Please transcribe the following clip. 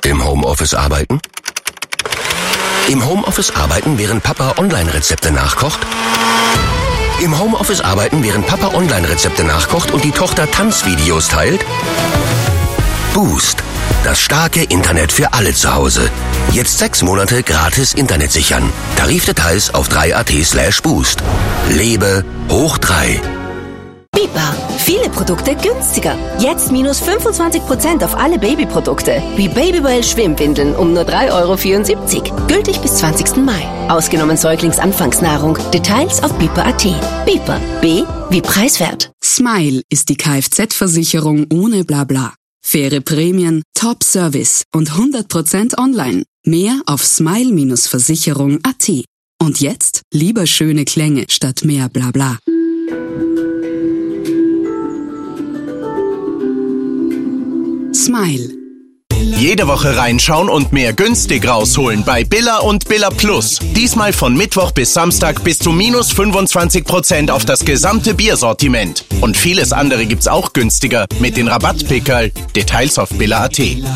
Im Homeoffice arbeiten? Im Homeoffice arbeiten, während Papa Online-Rezepte nachkocht? Im Homeoffice arbeiten, während Papa Online-Rezepte nachkocht und die Tochter Tanzvideos teilt? Boost. Das starke Internet für alle zu Hause. Jetzt 6 Monate gratis Internet sichern. Tarifdetails auf 3.at/boost. Lebe hoch 3. Bipa. Viele Produkte günstiger. Jetzt minus 25% auf alle Babyprodukte. Wie Babywell Schwimmwindeln um nur 3,74 €. Gültig bis 20. Mai. Ausgenommen Säuglingsanfangsnahrung. Details auf bipa.at. Bipa. B wie preiswert. Smile ist die Kfz-Versicherung ohne Blabla. Faire Prämien, Top-Service und 100% online. Mehr auf smile-versicherung.at. Und jetzt lieber schöne Klänge statt mehr Blabla. Smile. Jede Woche reinschauen und mehr günstig rausholen bei Billa und Billa Plus. Diesmal von Mittwoch bis Samstag bis zu minus 25% auf das gesamte Biersortiment. Und vieles andere gibt's auch günstiger mit den Rabattpickerl. Details auf Billa.at.